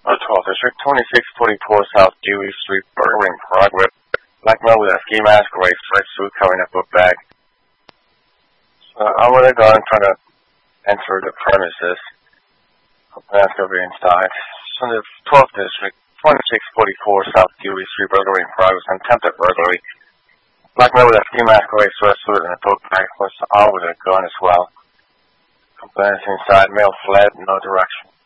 12th District, 2644 South Dewey Street, burglary in progress. Black male with a ski mask, gray sweatsuit covering a book bag. So I'm gonna go and try to enter the premises. That's gonna be inside. So the 12th District, 2644 South Dewey Street, burglary in progress, attempted burglary. Black male with a ski mask, gray sweatsuit, and a book bag was all with a gun as well. Complainants inside, male fled, no direction.